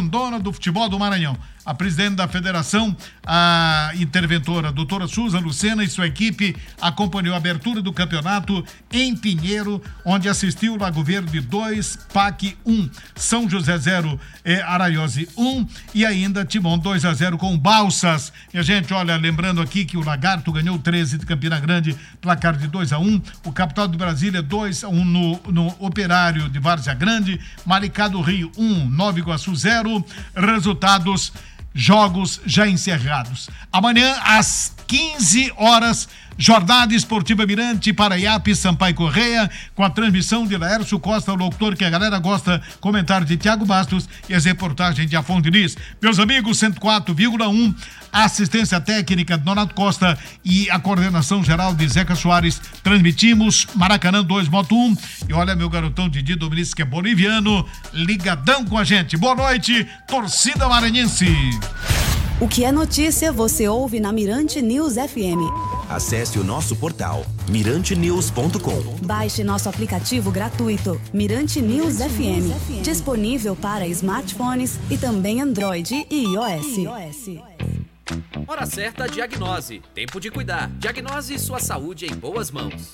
grandona do futebol do Maranhão. A presidente da federação, a interventora, doutora Susan Lucena, e sua equipe acompanhou a abertura do campeonato em Pinheiro, onde assistiu Lago Verde 2, PAC 1, São José 0, Araiose 1 e ainda Timon 2-0 com Balsas. E a gente, olha, lembrando aqui que o Lagarto ganhou 13 de Campina Grande, placar de 2-1, o Capital de Brasília 2-1 no Operário de Várzea Grande, Maricá do Rio 1, Nova Iguaçu 0, resultados, jogos já encerrados. Amanhã, às 15 horas, Jornada Esportiva Mirante, Paraiape, Sampaio Correia, com a transmissão de Laércio Costa, o locutor que a galera gosta, comentário de Thiago Bastos e as reportagens de Afonso Diniz. Meus amigos, 104,1, assistência técnica de Donato Costa e a coordenação geral de Zeca Soares. Transmitimos Maracanã 2, Moto 1. E olha, meu garotão Didi Dominici, que é boliviano, ligadão com a gente. Boa noite, torcida maranhense. O que é notícia, você ouve na Mirante News FM. Acesse o nosso portal mirantenews.com. Baixe nosso aplicativo gratuito Mirante News FM, disponível para smartphones e também Android e iOS. Hora certa, diagnose. Tempo de cuidar. Diagnose sua saúde em boas mãos.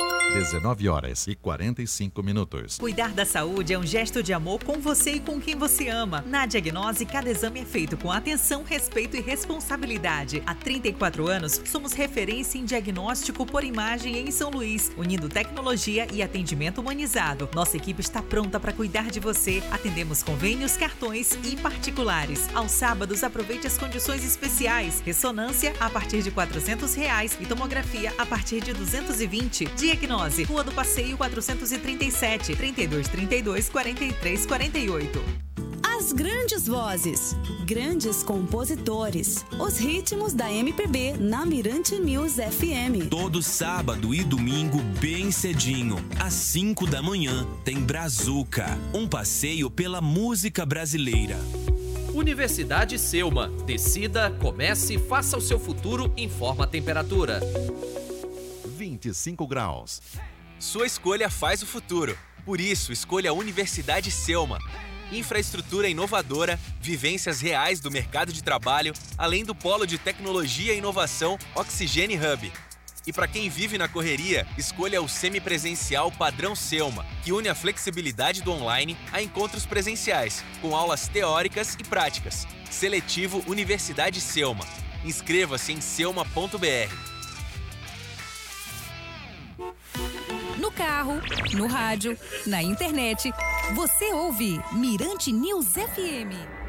19h45. Cuidar da saúde é um gesto de amor com você e com quem você ama. Na Diagnose, cada exame é feito com atenção, respeito e responsabilidade. Há 34 anos, somos referência em diagnóstico por imagem em São Luís, unindo tecnologia e atendimento humanizado. Nossa equipe está pronta para cuidar de você. Atendemos convênios, cartões e particulares. Aos sábados, aproveite as condições especiais. Ressonância a partir de R$400 e tomografia a partir de R$220. Diagnose, Rua do Passeio 437, 3232-4348. As grandes vozes, grandes compositores, os ritmos da MPB na Mirante News FM. Todo sábado e domingo, bem cedinho, às 5 da manhã, tem Brazuca, um passeio pela música brasileira. Universidade Selma. Decida, comece, faça o seu futuro, informa a temperatura. 25 graus. Sua escolha faz o futuro. Por isso, escolha a Universidade Selma. Infraestrutura inovadora, vivências reais do mercado de trabalho, além do polo de tecnologia e inovação Oxigene Hub. E para quem vive na correria, escolha o semipresencial padrão Selma, que une a flexibilidade do online a encontros presenciais, com aulas teóricas e práticas. Seletivo Universidade Selma. Inscreva-se em selma.br. No carro, no rádio, na internet, você ouve Mirante News FM.